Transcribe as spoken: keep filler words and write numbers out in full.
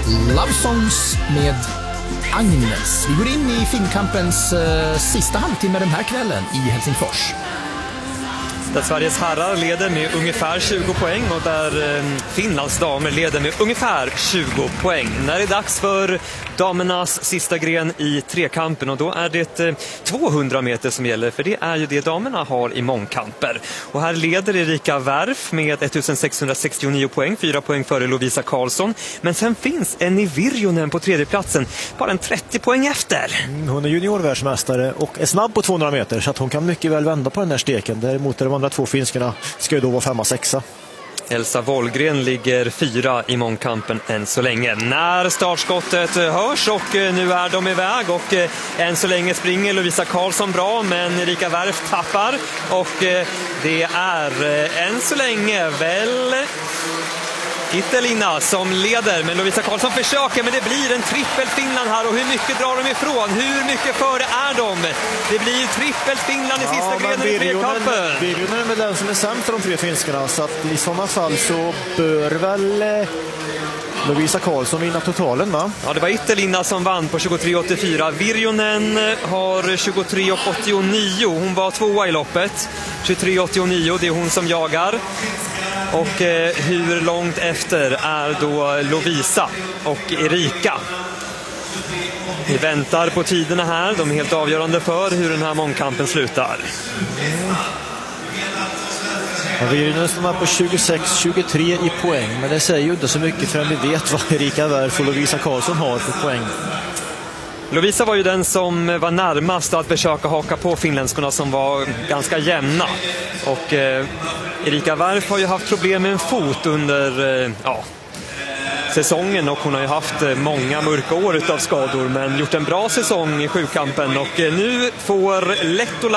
Love Songs med Agnes. Vi går in i finkampens eh, sista halvtimme den här kvällen i Helsingfors. Där Sveriges herrar leder med ungefär tjugo poäng och där eh, Finlands damer leder med ungefär tjugo poäng. När det är dags för damernas sista gren i trekampen, och då är det eh, tvåhundra meter som gäller, för det är ju det damerna har i mångkamper. Och här leder Erika Wärf med ettusensexhundrasextionio poäng, fyra poäng före Lovisa Karlsson. Men sen finns Enni Virjonen på tredje platsen, bara en trettio poäng efter. Hon är juniorvärldsmästare och är snabb på tvåhundra meter, så att hon kan mycket väl vända på den här steken. Däremot är de andra två finskarna ska ju då vara femma, sexa. Elsa Wollgren ligger fyra i mångkampen än så länge. När startskottet hörs och nu är de iväg, och än så länge springer Lovisa Karlsson bra, men Erika Wärf tappar, och det är än så länge väl Ittelina som leder, men Lovisa Karlsson försöker, men det blir en trippel Finland här. Och hur mycket drar de ifrån? Hur mycket före är de? Det blir trippel Finland i sista ja, grenen i trekampen. Virjonen är med den som är sämst av de tre finskarna, så att i sådana fall så bör väl eh, Lovisa Karlsson vinna totalen, va? Ja, det var Ittelina som vann på tjugotre åttiofyra. Virjonen har tjugotre åttionio. Hon var tvåa i loppet. tjugotre åttionio, det är hon som jagar. Och eh, hur långt efter är då Lovisa och Erika? Vi väntar på tiderna här. De är helt avgörande för hur den här mångkampen slutar. Ja, Virjonen står på tjugosex tjugotre i poäng, men det säger ju inte så mycket förrän vi vet vad Erika Wärf och Lovisa Karlsson har för poäng. Lovisa var ju den som var närmast att försöka haka på finländskorna, som var ganska jämna. Och eh, Erika Wärf har ju haft problem med en fot under eh, ja, säsongen, och hon har ju haft eh, många mörka år utav skador, men gjort en bra säsong i sjukampen. Och eh, nu får Lehtola